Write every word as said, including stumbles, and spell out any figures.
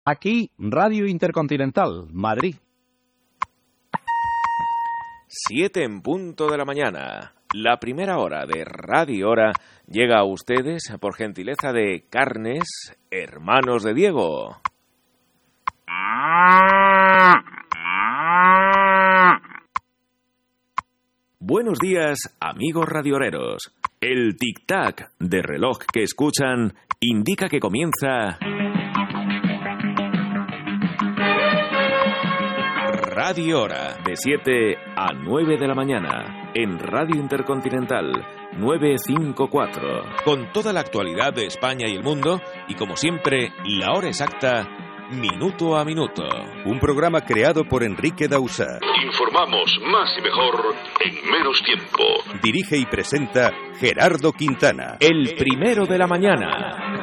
Aquí, Radio Intercontinental, Madrid. Siete en punto de la mañana. La primera hora de Radio Hora llega a ustedes por gentileza de Carnes, Hermanos de Diego. Buenos días, amigos radioreros. El tic-tac de reloj que escuchan indica que comienza Radio Hora, de siete a nueve de la mañana, en Radio Intercontinental novecientos cincuenta y cuatro. Con toda la actualidad de España y el mundo, y como siempre, la hora exacta, minuto a minuto. Un programa creado por Enrique Dausá. Informamos más y mejor en menos tiempo. Dirige y presenta Gerardo Quintana. El primero de la mañana.